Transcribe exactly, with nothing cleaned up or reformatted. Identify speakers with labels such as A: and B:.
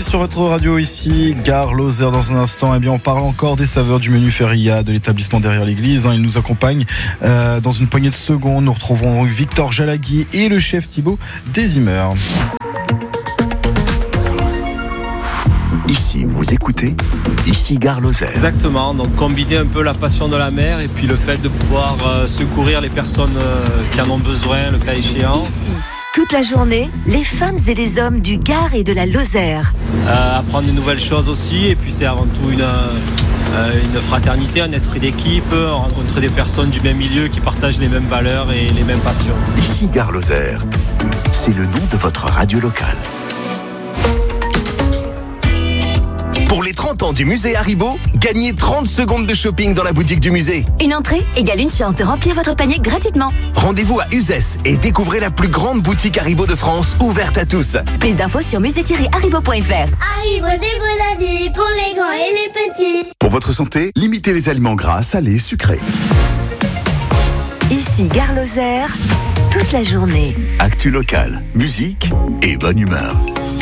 A: sur votre radio ici, Gare Lozère. Dans un instant, eh bien, on parle encore des saveurs du menu Feria de l'établissement derrière l'église. Il nous accompagne euh, dans une poignée de secondes. Nous retrouverons Victor Jalagui et le chef Thibaut Desimer.
B: Ici, vous écoutez, ici Gare Lozère.
C: Exactement, donc combiner un peu la passion de la mer et puis le fait de pouvoir euh, secourir les personnes euh, qui en ont besoin, le cas échéant.
D: Ici, toute la journée, les femmes et les hommes du Gard et de la Lozère.
C: Euh, apprendre de nouvelles choses aussi, et puis c'est avant tout une, euh, une fraternité, un esprit d'équipe, rencontrer des personnes du même milieu qui partagent les mêmes valeurs et les mêmes passions.
B: Ici Gare Lozère, c'est le nom de votre radio locale. Pour les trente ans du musée Haribo, gagnez trente secondes de shopping dans la boutique du musée.
E: Une entrée égale une chance de remplir votre panier gratuitement.
B: Rendez-vous à Uzès et découvrez la plus grande boutique Haribo de France, ouverte à tous.
E: Plus d'infos sur musée tiret haribo point f r.
F: Haribo, c'est pour la vie, pour les grands et les petits.
G: Pour votre santé, limitez les aliments gras, salés, sucrés.
D: Ici, Gare Lozère, toute la journée.
B: Actu locale, musique et bonne humeur.